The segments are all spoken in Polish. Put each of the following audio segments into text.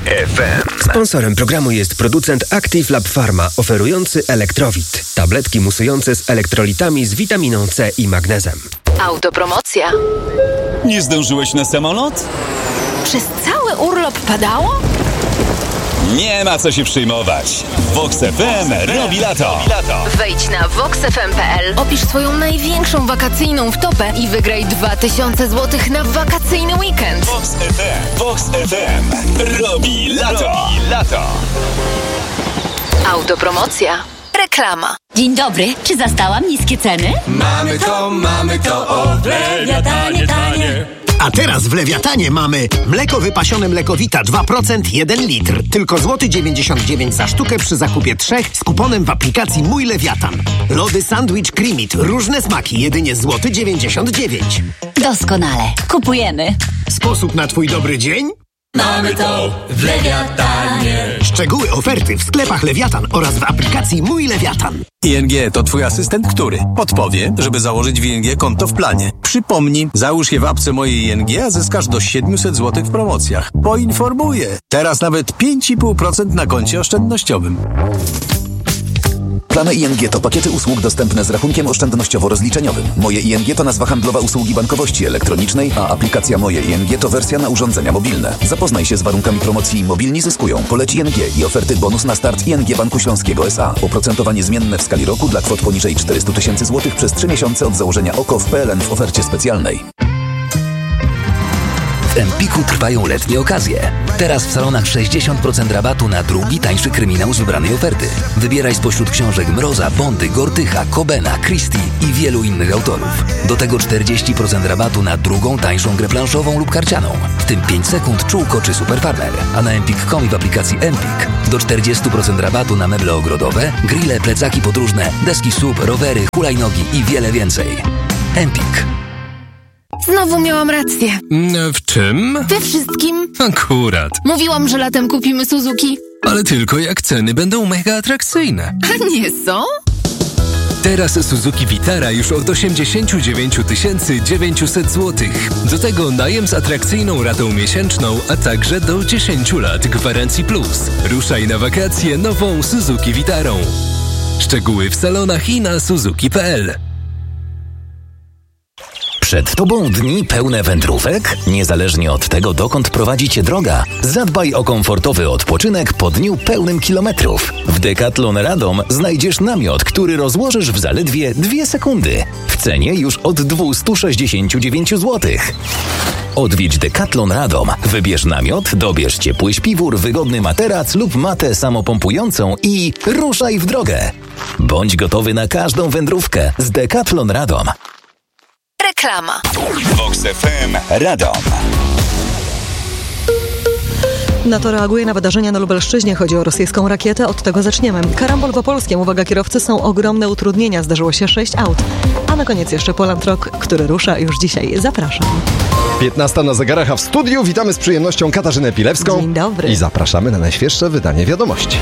FM. Sponsorem programu jest producent Active Lab Pharma, oferujący Elektrowit. Tabletki musujące z elektrolitami z witaminą C i magnezem. Autopromocja. Nie zdążyłeś na samolot? Przez cały urlop padało? Nie ma co się przejmować. Vox FM robi lato. Wejdź na voxfm.pl, opisz swoją największą wakacyjną wtopę i wygraj 2000 zł na wakacyjny weekend. Vox FM robi lato. Autopromocja. Reklama. Dzień dobry, czy zastałam niskie ceny? Mamy to, o Lewiatanie tanie. A teraz w Lewiatanie mamy mleko wypasione Mlekowita 2%, 1 litr. Tylko złoty 99 za sztukę przy zakupie 3 z kuponem w aplikacji Mój Lewiatan. Lody Sandwich Creamit, różne smaki, jedynie złoty 99. Doskonale, kupujemy. Sposób na twój dobry dzień? Mamy to w Lewiatanie. Szczegóły oferty w sklepach Lewiatan oraz w aplikacji Mój Lewiatan. ING to twój asystent, który podpowie, żeby założyć w ING konto w planie. Przypomnij, załóż je w apce mojej ING, a zyskasz do 700 zł w promocjach. Poinformuję. Teraz nawet 5,5% na koncie oszczędnościowym. Plany ING to pakiety usług dostępne z rachunkiem oszczędnościowo-rozliczeniowym. Moje ING to nazwa handlowa usługi bankowości elektronicznej, a aplikacja Moje ING to wersja na urządzenia mobilne. Zapoznaj się z warunkami promocji Mobilni zyskują. Poleć ING i oferty bonus na start ING Banku Śląskiego S.A. Oprocentowanie zmienne w skali roku dla kwot poniżej 400 000 zł przez 3 miesiące od założenia OKO w PLN w ofercie specjalnej. W Empiku trwają letnie okazje. Teraz w salonach 60% rabatu na drugi, tańszy kryminał z wybranej oferty. Wybieraj spośród książek Mroza, Bondy, Gortycha, Cobena, Christie i wielu innych autorów. Do tego 40% rabatu na drugą, tańszą grę planszową lub karcianą. W tym 5 sekund, czółko czy Super Farmer. A na empik.com i w aplikacji Empik do 40% rabatu na meble ogrodowe, grille, plecaki podróżne, deski SUP, rowery, hulajnogi i wiele więcej. Empik. Znowu miałam rację. W czym? We wszystkim. Akurat. Mówiłam, że latem kupimy Suzuki. Ale tylko jak ceny będą mega atrakcyjne. A nie są? Teraz Suzuki Vitara już od 89 900 zł. Do tego najem z atrakcyjną ratą miesięczną, a także do 10 lat gwarancji plus. Ruszaj na wakacje nową Suzuki Vitarą. Szczegóły w salonach i na suzuki.pl. Przed Tobą dni pełne wędrówek? Niezależnie od tego, dokąd prowadzi Cię droga, zadbaj o komfortowy odpoczynek po dniu pełnym kilometrów. W Decathlon Radom znajdziesz namiot, który rozłożysz w zaledwie 2 sekundy. W cenie już od 269 zł. Odwiedź Decathlon Radom, wybierz namiot, dobierz ciepły śpiwór, wygodny materac lub matę samopompującą i ruszaj w drogę. Bądź gotowy na każdą wędrówkę z Decathlon Radom. Reklama. Vox FM Radom. NATO reaguje na wydarzenia na Lubelszczyźnie. Chodzi o rosyjską rakietę. Od tego zaczniemy. Karambol w Opolskiem. Uwaga kierowcy, są ogromne utrudnienia. Zdarzyło się 6 aut. A na koniec jeszcze Poland Rock, który rusza już dzisiaj. Zapraszam. 15 na zegarach, a w studiu witamy z przyjemnością Katarzynę Pilewską. Dzień dobry. I zapraszamy na najświeższe wydanie wiadomości.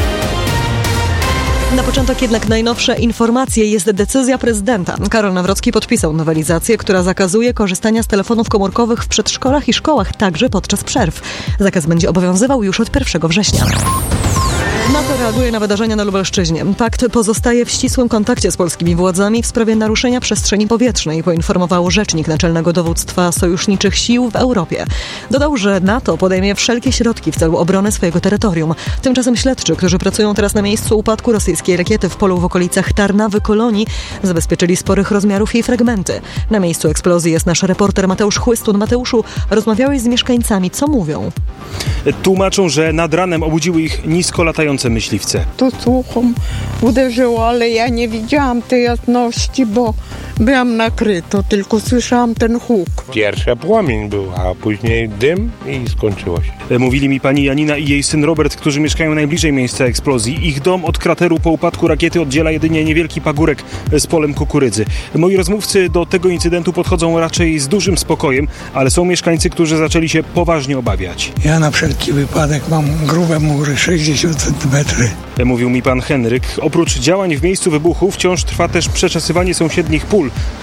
Na początek jednak najnowsze informacje. Jest decyzja prezydenta. Karol Nawrocki podpisał nowelizację, która zakazuje korzystania z telefonów komórkowych w przedszkolach i szkołach, także podczas przerw. Zakaz będzie obowiązywał już od 1 września. NATO reaguje na wydarzenia na Lubelszczyźnie. Pakt pozostaje w ścisłym kontakcie z polskimi władzami w sprawie naruszenia przestrzeni powietrznej, poinformował rzecznik Naczelnego Dowództwa Sojuszniczych Sił w Europie. Dodał, że NATO podejmie wszelkie środki w celu obrony swojego terytorium. Tymczasem śledczy, którzy pracują teraz na miejscu upadku rosyjskiej rakiety w polu w okolicach Tarnawy, Kolonii, zabezpieczyli sporych rozmiarów jej fragmenty. Na miejscu eksplozji jest nasz reporter Mateusz Chłystun. Mateuszu, rozmawiałeś z mieszkańcami. Co mówią? Tłumaczą, że nad ranem obudziły ich nisko latające myśliwce. To słuchom uderzyło, ale ja nie widziałam tej jasności, bo byłam nakryto, tylko słyszałam ten huk. Pierwszy płomień był, a później dym i skończyło się. Mówili mi pani Janina i jej syn Robert, którzy mieszkają najbliżej miejsca eksplozji. Ich dom od krateru po upadku rakiety oddziela jedynie niewielki pagórek z polem kukurydzy. Moi rozmówcy do tego incydentu podchodzą raczej z dużym spokojem, ale są mieszkańcy, którzy zaczęli się poważnie obawiać. Ja na wszelki wypadek mam grube mury, 60 cm. Mówił mi pan Henryk. Oprócz działań w miejscu wybuchu wciąż trwa też przeczesywanie sąsiednich pól.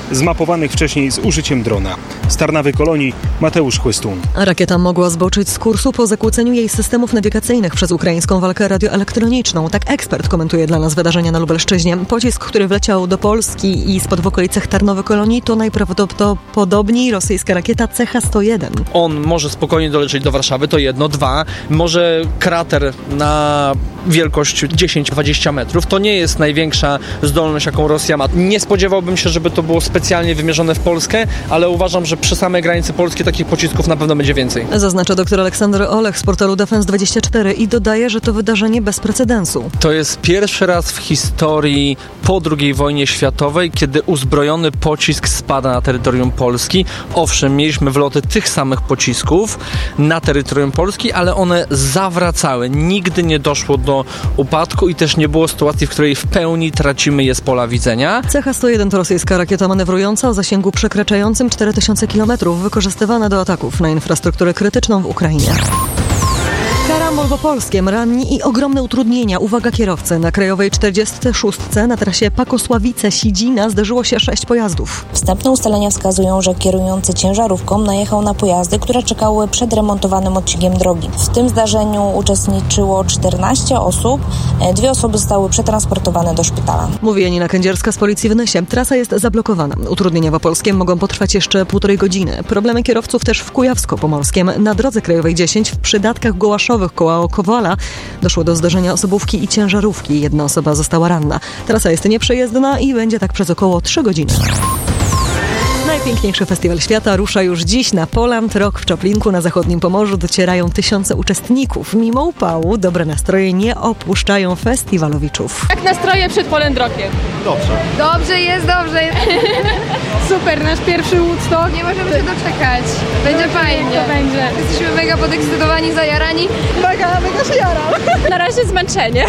zmapowanych wcześniej z użyciem drona. Z Tarnawy-Kolonii Mateusz Chłystun. Rakieta mogła zboczyć z kursu po zakłóceniu jej systemów nawigacyjnych przez ukraińską walkę radioelektroniczną. Tak ekspert komentuje dla nas wydarzenia na Lubelszczyźnie. Pocisk, który wleciał do Polski i spod w okolicach Tarnowy-Kolonii, to najprawdopodobniej rosyjska rakieta CH-101. On może spokojnie dolecieć do Warszawy, to jedno. 2, może krater na wielkość 10-20 metrów. To nie jest największa zdolność, jaką Rosja ma. Nie spodziewałbym się, żeby to było specjalnie wymierzone w Polskę, ale uważam, że przy samej granicy Polski takich pocisków na pewno będzie więcej. Zaznacza dr Aleksander Olech z portalu Defense24 i dodaje, że to wydarzenie bez precedensu. To jest pierwszy raz w historii po II wojnie światowej, kiedy uzbrojony pocisk spada na terytorium Polski. Owszem, mieliśmy wloty tych samych pocisków na terytorium Polski, ale one zawracały. Nigdy nie doszło do upadku i też nie było sytuacji, w której w pełni tracimy je z pola widzenia. CH-101 to rosyjska rakieta manewrująca o zasięgu przekraczającym 4000 km, wykorzystywana do ataków na infrastrukturę krytyczną w Ukrainie. Karambol w Opolskiem, ranni i ogromne utrudnienia. Uwaga kierowcy, na krajowej 46 na trasie Pakosławice-Sidzina zderzyło się 6 pojazdów. Wstępne ustalenia wskazują, że kierujący ciężarówką najechał na pojazdy, które czekały przed remontowanym odcinkiem drogi. W tym zdarzeniu uczestniczyło 14 osób. 2 osoby zostały przetransportowane do szpitala. Mówi Janina Kędzierska z Policji w Nysie. Trasa jest zablokowana. Utrudnienia w Opolskiem mogą potrwać jeszcze 1,5 godziny. Problemy kierowców też w Kujawsko-Pomorskiem. Na drodze krajowej 10 w przydatkach Gołaszowych koło Kowala doszło do zdarzenia osobówki i ciężarówki. 1 osoba została ranna. Trasa jest nieprzejezdna i będzie tak przez około 3 godziny. Najpiękniejszy festiwal świata rusza już dziś na Poland. Rok w Czoplinku na zachodnim Pomorzu docierają tysiące uczestników. Mimo upału dobre nastroje nie opuszczają festiwalowiczów. Jak nastroje przed Poland Rockiem? Dobrze. Dobrze jest, dobrze. Super, nasz pierwszy Woodstock. Nie możemy się doczekać. Będzie fajnie. To będzie. Jesteśmy mega podekscytowani, zajarani. Mega się jaram. Na razie zmęczenie.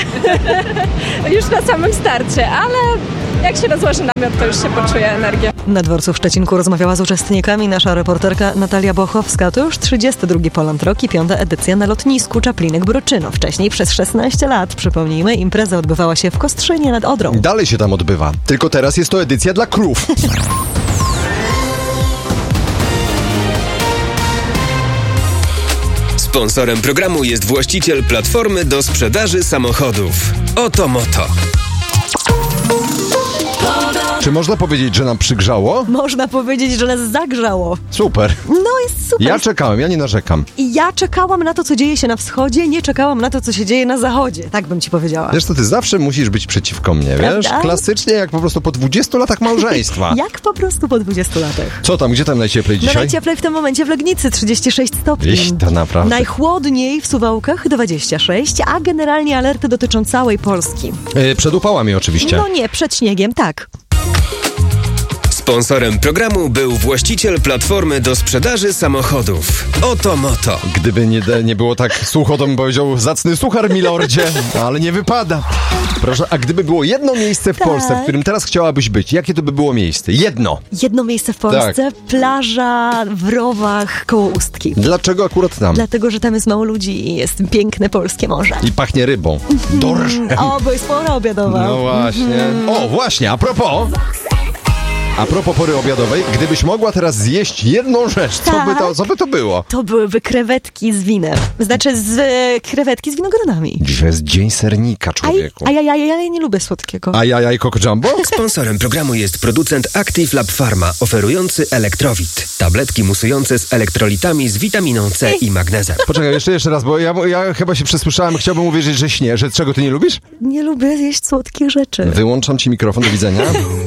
Już na samym starcie, ale jak się rozłoży namiot, to już się poczuje energię. Na dworcu w Szczecinku rozmawiała z uczestnikami nasza reporterka Natalia Bochowska. To już 32. Poland Rock i 5. edycja na lotnisku Czaplinek-Broczyno. Wcześniej przez 16 lat, przypomnijmy, impreza odbywała się w Kostrzynie nad Odrą. Dalej się tam odbywa, tylko teraz jest to edycja dla krów. Sponsorem programu jest właściciel platformy do sprzedaży samochodów. Oto Moto. Czy można powiedzieć, że nam przygrzało? Można powiedzieć, że nas zagrzało. Super. No jest super. Ja czekałem, ja nie narzekam. I ja czekałam na to, co dzieje się na wschodzie, nie czekałam na to, co się dzieje na zachodzie. Tak bym ci powiedziała. Wiesz, to ty zawsze musisz być przeciwko mnie, wiesz? Prawda? Klasycznie jak po prostu po 20 latach małżeństwa. Jak po prostu po 20 latach. Co tam, gdzie tam najcieplej dzisiaj? No najcieplej w tym momencie w Legnicy, 36 stopni. Iść to naprawdę. Najchłodniej w Suwałkach 26, a generalnie alerty dotyczą całej Polski. Przed upałami oczywiście. No nie, przed śniegiem, tak. Sponsorem programu był właściciel platformy do sprzedaży samochodów. Oto Moto. Gdyby nie było tak sucho, to bym powiedział zacny suchar, milordzie, ale nie wypada. Proszę, a gdyby było jedno miejsce w Polsce, w którym teraz chciałabyś być, jakie to by było miejsce? Jedno. Jedno miejsce w Polsce, tak. Plaża w Rowach koło Ustki. Dlaczego akurat tam? Dlatego, że tam jest mało ludzi i jest piękne polskie morze. I pachnie rybą. Dorszem. O, bo jest pora obiadowa. No właśnie. O, właśnie, a propos pory obiadowej, gdybyś mogła teraz zjeść jedną rzecz, co by to było? To byłyby krewetki z winem. Znaczy krewetki z winogronami. Dzisiaj jest dzień sernika, człowieku. Ja nie lubię słodkiego. Ajajaj, Coco Jumbo? Sponsorem programu jest producent Active Lab Pharma, oferujący Elektrowit. Tabletki musujące z elektrolitami z witaminą C i magnezem. Poczekaj, jeszcze raz, bo ja chyba się przesłyszałem. Chciałbym uwierzyć, że śnie. Że czego ty nie lubisz? Nie lubię zjeść słodkich rzeczy. Wyłączam ci mikrofon, do widzenia.